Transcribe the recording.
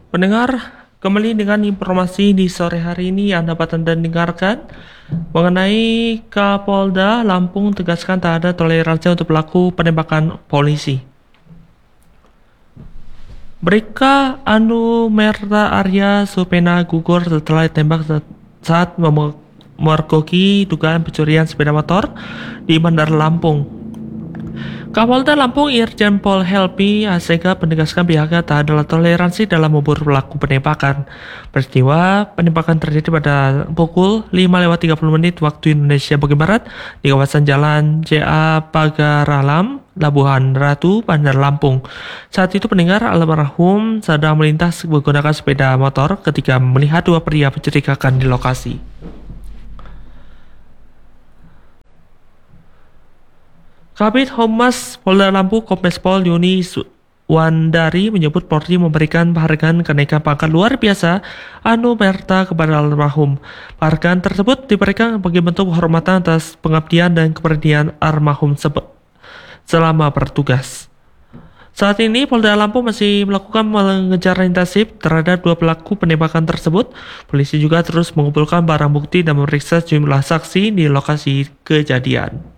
Pendengar, kembali dengan informasi di sore hari ini yang dapat Anda dengarkan mengenai Kapolda Lampung tegaskan tak ada toleransi untuk pelaku penembakan polisi. Bribka Anu Merta Arya Supena gugur setelah ditembak saat memergoki dugaan pencurian sepeda motor di Bandar Lampung. Kapolda Lampung Irjen Pol Helpi Asega menegaskan pihaknya tak ada toleransi dalam memburu pelaku penembakan. Peristiwa penembakan terjadi pada pukul 5:30 waktu Indonesia bagian Barat di kawasan Jalan JA Pagaralam, Labuhan Ratu, Bandar Lampung. Saat itu pendengar almarhum sedang melintas menggunakan sepeda motor ketika melihat dua pria mencurigakan di lokasi. Kabid Humas Polda Lampung Kombes Pol Yuni Wandari menyebut Polri memberikan penghargaan kenaikan pangkat luar biasa Anu Merta kepada almarhum. Penghargaan tersebut diberikan sebagai bentuk penghormatan atas pengabdian dan keberanian almarhum selama bertugas. Saat ini Polda Lampung masih melakukan pengejaran intensif terhadap dua pelaku penembakan tersebut. Polisi juga terus mengumpulkan barang bukti dan memeriksa sejumlah saksi di lokasi kejadian.